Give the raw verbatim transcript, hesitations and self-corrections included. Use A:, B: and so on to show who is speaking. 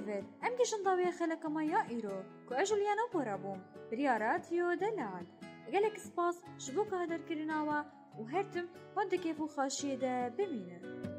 A: هايفر ام گشن داوی خلکما یا ایرو کو اجلیانا پورا بوم بریاراتیو دلال گلک سپاس شبو که هدر کرناوا و هرتم وانده کیفو خاشیه ده ببینه